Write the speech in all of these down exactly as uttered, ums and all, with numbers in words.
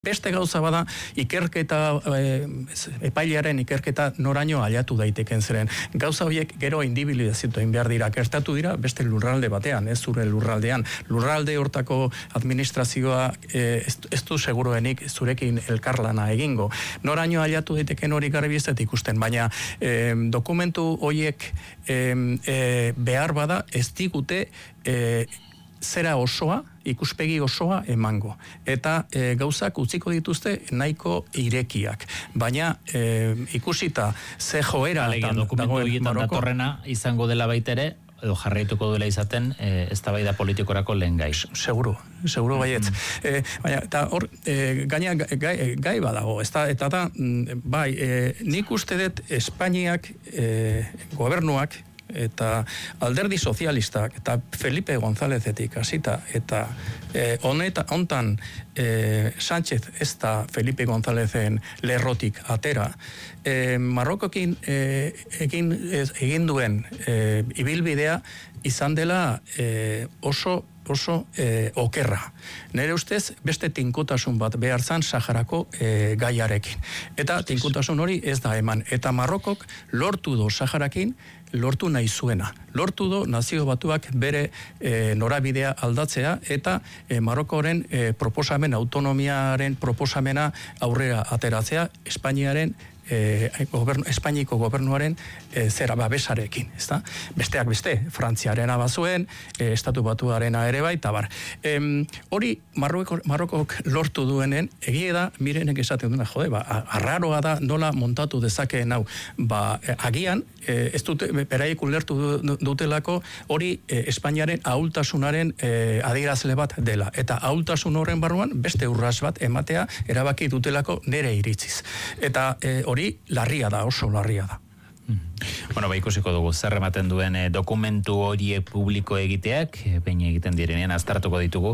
Beste gauza bada, ikerketa, e, epailearen ikerketa noraino aliatu daiteken zeren. Gauza horiek gero individualizatu egin behar dira, gertatu dira beste lurralde batean, ez zure lurraldean. Lurralde hortako administrazioa e, ez, ez du seguruenik zurekin elkarlana egingo. Noraino aliatu daiteken hori garbi ez dut ikusten, baina e, dokumentu horiek e, e, behar bada ez digute e, zera osoa, ikuspegi osoa emango. Eta e, gauzak utziko dituzte nahiko irekiak. Baina e, ikusita ze joera dokumentu horietan datorrena izango dela baitere, edo jarraituko duela izaten e, eztabaida politikorako lehen gai. Seguro, seguro baietz. Mm-hmm. e, baina, eta hor, e, gaina gai, gai badago, ez da, eta da, bai, e, nik uste dut Espainiak, e, gobernuak, eta alderdi sozialistak eta Felipe Gonzálezetik hasita eta eh, honeta, hontan eh, Sánchez ez da Felipe Gonzálezen lerrotik atera eh, Marrokokin eh, egin, egin duen eh, ibilbidea izan dela eh, oso oso eh, okerra. Nere ustez, beste tinkotasun bat behar zan Saharako eh, gaiarekin. Eta tinkotasun hori ez da eman. Eta Marrokok lortu do Saharakin, lortu nahi zuena. Lortu do Nazio Batuak bere e, norabidea aldatzea eta e, Marrokoren e, proposamen, autonomiaren proposamena aurrera ateratzea Espainiaren E, gobernu, Espainiko gobernuaren e, zera babesarekin, ezta? Besteak beste, Frantziarena bazuen, e, Estatu Batuarena ere bai, eta bar. E, hori Marrokok, Marrokok lortu duenen, egie da, mirenek esaten duna, jode, ba, arraroa da nola montatu dezakeen hau, ba, agian, e, ez dute, beraiek ulertu dutelako, hori e, Espainiaren ahultasunaren e, adierazle bat dela, eta ahultasun horren barruan, beste urras bat ematea erabaki dutelako nere iritziz. Eta e, hori larria da, oso larria da. Bueno, ba, ikusiko dugu zer ematen duen e, dokumentu horiek publiko egiteak, e, behin egiten direnean aztertuko ditugu,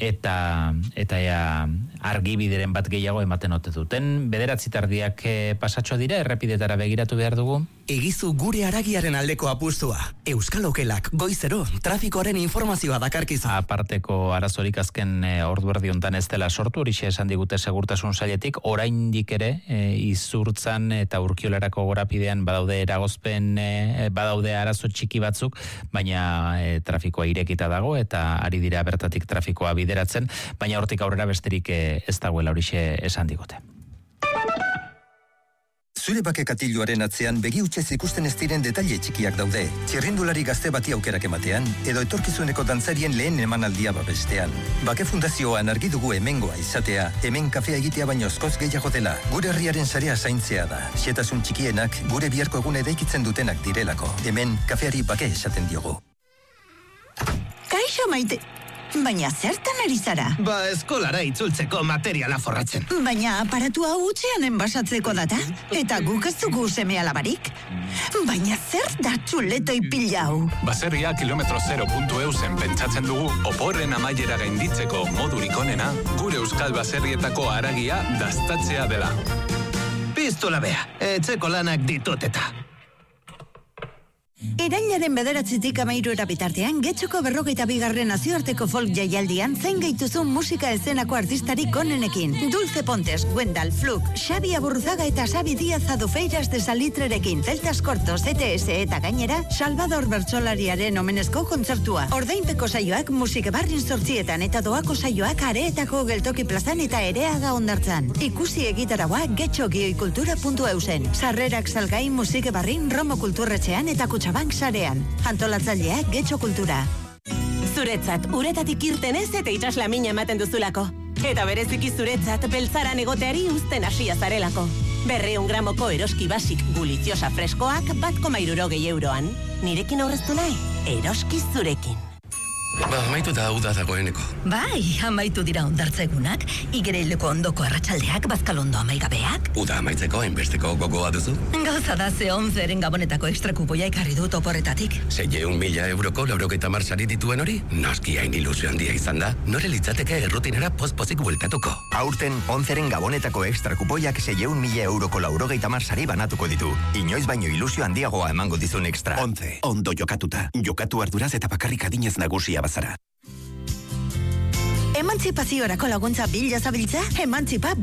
eta eta ea argibideren bat gehiago ematen ote duten. Bederatzi tardiak e, pasatxoa dira, errepidetara begiratu behar dugu. Egizu gure haragiaren aldeko apustua. Euskal Okelak goizero trafikoaren informazioa dakarkizu. Aparteko arazorik azken e, ordu erdi hontan ez dela sortu, horixe esan digute segurtasun sailetik, oraindik ere e, Izurtzan eta Urkiolarako gorapidean badaude eragozpen, e, badaude arazo txiki batzuk, baina e, trafikoa irekita dago eta ari dira bertatik trafikoa bideratzen, baina hortik aurrera besterik e, ez dagoela horixe esan digute. Zure bake katiluaren atzean begi hutsez ikusten ez diren detaile txikiak daude. Txirrindulari gazte bati aukerak ematean, edo etorkizuneko dantzarien lehen emanaldia babestean. Bake fundazioan argi dugu hemengoa izatea, hemen kafea egitea baino askoz gehiago dela. Gure herriaren sarea zaintzea da. Xetasun txikienak gure biharko egun eraikitzen dutenak direlako. Hemen kafeari bake esaten diogu. Kaixo Maite, baina zertan ari zara? Ba, eskolara itzultzeko materiala forratzen. Baina aparatu hau utxean enbasatzeko data? Eta guk ez dugu seme alabarik? Baina zer da txuletoi pila hau? Baserria kilometro zero puntu eusen pentsatzen dugu oporren amaiera gainditzeko modurik onena gure euskal baserrietako haragia daztatzea dela. Piztu labea, etxeko lanak ditut eta. Irailaren bederatzitik amairura bitartean, Getxoko berrogeita bigarren nazioarteko folk jaialdian zein gaituzun musika eszenako artistarik onenekin. Dulce Pontes, Wendal, Fluk, Xabi Aburruzaga eta Xabi Díaz Adufeiras de Salitrerekin, Celtas Cortos, E T S eta gainera, Salvador Bertsolariaren omenezko kontzertua. Ordainpeko saioak musike barrin zortzietan eta doako saioak areetako geltoki plazan eta ereaga ondartzan. Ikusi egitaragoa getxo gioikultura puntu eusen. Sarrerak salgai musike barrin Romo Kulturretxean eta Kutxabank sarean. Antolatzaileak Getxo Kultura. Zuretzat, uretatik irtenez eta itxasla mina ematen duzulako. Eta bereziki zuretzat, beltzaran egoteari uzten hasia zarelako. Berreun gramoko eroski basik guliziosa freskoak bat koma hirurogei euroan. Nirekin aurreztu nahi? Eroski zurekin. Ba, amaitu da hau da dagoeneko. Bai, amaitu dira ondartzegunak, Igereileko ondoko arratsaldeak, Bazkalondo amaigabeak. Uda amaitzeko hainbesteko gogoa duzu? Gauza da ze onzeren gabonetako ekstrakupoia ekarri dut oporretatik. Zeieun mila euroko laurogeita hamar sari dituen hori? Noski hain ilusio handia izan da, nore litzateke errutinera pozpozik bueltatuko. Aurten, onzeren gabonetako ekstrakupoiak zeieun mila euroko laurogeita hamar sari banatuko ditu. Inoiz baino ilusio handiagoa emango dizun ekstra. Onze, ondo jokatuta. Jokatu arduraz eta bakarrik adinez nagusia bazara. Emantzipaziorako laguntza bila zabiltza? Emantzipa